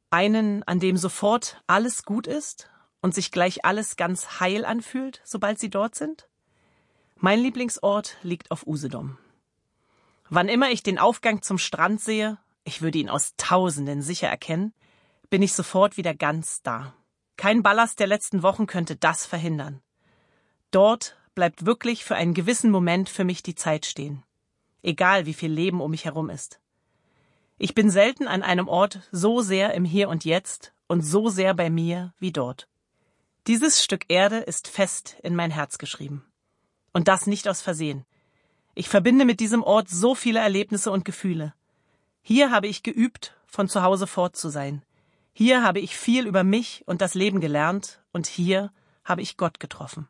Einen, an dem sofort alles gut ist und sich gleich alles ganz heil anfühlt, sobald Sie dort sind? Mein Lieblingsort liegt auf Usedom. Wann immer ich den Aufgang zum Strand sehe, ich würde ihn aus Tausenden sicher erkennen, bin ich sofort wieder ganz da. Kein Ballast der letzten Wochen könnte das verhindern. Dort bleibt wirklich für einen gewissen Moment für mich die Zeit stehen. Egal, wie viel Leben um mich herum ist. Ich bin selten an einem Ort so sehr im Hier und Jetzt und so sehr bei mir wie dort. Dieses Stück Erde ist fest in mein Herz geschrieben. Und das nicht aus Versehen. Ich verbinde mit diesem Ort so viele Erlebnisse und Gefühle. Hier habe ich geübt, von zu Hause fort zu sein. Hier habe ich viel über mich und das Leben gelernt und hier habe ich Gott getroffen.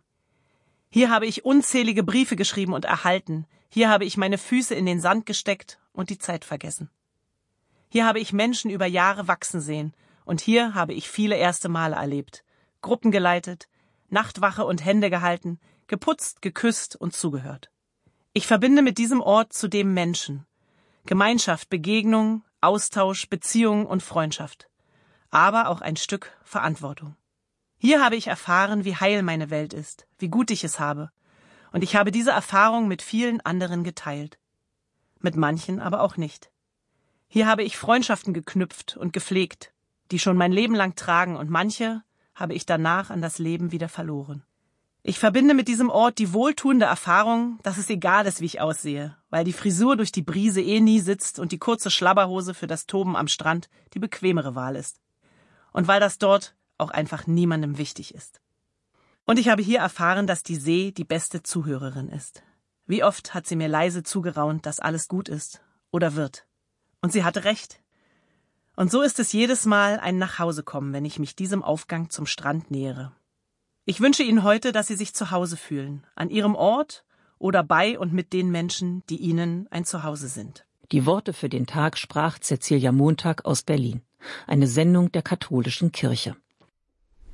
Hier habe ich unzählige Briefe geschrieben und erhalten. Hier habe ich meine Füße in den Sand gesteckt und die Zeit vergessen. Hier habe ich Menschen über Jahre wachsen sehen und hier habe ich viele erste Male erlebt. Gruppen geleitet, Nachtwache und Hände gehalten, geputzt, geküsst und zugehört. Ich verbinde mit diesem Ort zudem Menschen. Gemeinschaft, Begegnung, Austausch, Beziehung und Freundschaft. Aber auch ein Stück Verantwortung. Hier habe ich erfahren, wie heil meine Welt ist, wie gut ich es habe. Und ich habe diese Erfahrung mit vielen anderen geteilt. Mit manchen aber auch nicht. Hier habe ich Freundschaften geknüpft und gepflegt, die schon mein Leben lang tragen und manche habe ich danach an das Leben wieder verloren. Ich verbinde mit diesem Ort die wohltuende Erfahrung, dass es egal ist, wie ich aussehe, weil die Frisur durch die Brise nie sitzt und die kurze Schlabberhose für das Toben am Strand die bequemere Wahl ist. Und weil das dort auch einfach niemandem wichtig ist. Und ich habe hier erfahren, dass die See die beste Zuhörerin ist. Wie oft hat sie mir leise zugeraunt, dass alles gut ist oder wird. Und sie hatte recht. Und so ist es jedes Mal ein Nachhausekommen, wenn ich mich diesem Aufgang zum Strand nähere. Ich wünsche Ihnen heute, dass Sie sich zu Hause fühlen, an Ihrem Ort oder bei und mit den Menschen, die Ihnen ein Zuhause sind. Die Worte für den Tag sprach Cäzilia Montag aus Berlin. Eine Sendung der Katholischen Kirche.